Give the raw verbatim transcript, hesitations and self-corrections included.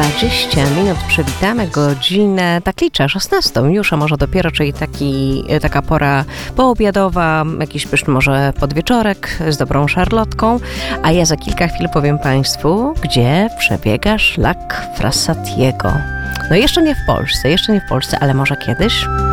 dwadzieścia minut, przywitamy godzinę, tak liczę, szesnastą już, a może dopiero, czyli taki, taka pora poobiadowa, jakiś pyszny może podwieczorek z dobrą szarlotką, a ja za kilka chwil powiem Państwu, gdzie przebiega szlak Frassatiego. No jeszcze nie w Polsce, jeszcze nie w Polsce, ale może kiedyś?